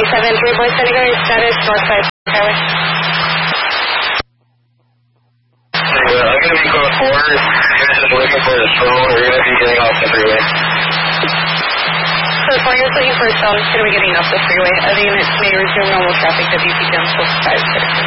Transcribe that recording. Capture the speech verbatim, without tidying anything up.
seven three four, setting our status, Northside Highway. Yeah, I'm going to be going forward. You're just looking for a phone, or you're going to be getting off the freeway. So the phone you're looking for a phone is going to be getting off the freeway. Other units may resume normal traffic W P J on five six.